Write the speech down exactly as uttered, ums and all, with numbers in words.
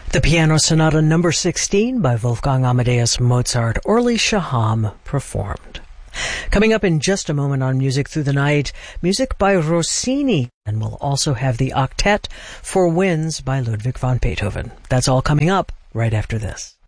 The Piano Sonata number sixteen by Wolfgang Amadeus Mozart, Orly Shaham performed. Coming up in just a moment on Music Through the Night, music by Rossini, and we'll also have the Octet for Winds by Ludwig van Beethoven. That's all coming up right after this.